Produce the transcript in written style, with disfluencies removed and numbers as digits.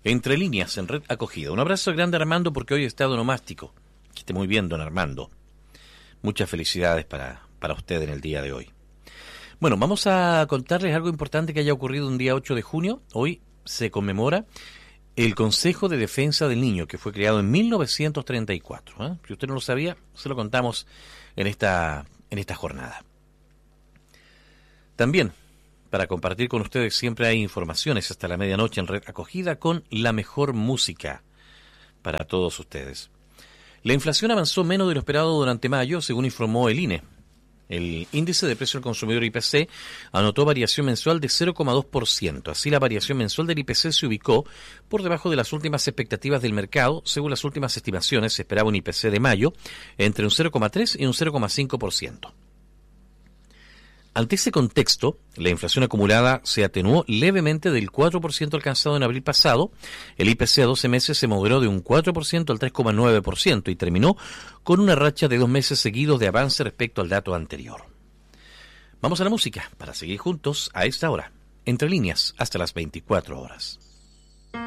Entre líneas en Red Acogida. Un abrazo grande a Armando porque hoy está onomástico. Que esté muy bien, don Armando. Muchas felicidades para usted en el día de hoy. Bueno, vamos a contarles algo importante que haya ocurrido un día 8 de junio. Hoy se conmemora el Consejo de Defensa del Niño, que fue creado en 1934. Si usted no lo sabía, se lo contamos en esta jornada. También, para compartir con ustedes, siempre hay informaciones hasta la medianoche en Red Acogida con la mejor música para todos ustedes. La inflación avanzó menos de lo esperado durante mayo, según informó el INE. El índice de precio al consumidor IPC anotó variación mensual de 0,2%. Así, la variación mensual del IPC se ubicó por debajo de las últimas expectativas del mercado. Según las últimas estimaciones, se esperaba un IPC de mayo entre un 0,3 y un 0,5%. Ante ese contexto, la inflación acumulada se atenuó levemente del 4% alcanzado en abril pasado. El IPC a 12 meses se moderó de un 4% al 3,9% y terminó con una racha de 2 meses seguidos de avance respecto al dato anterior. Vamos a la música para seguir juntos a esta hora, entre líneas hasta las 24 horas.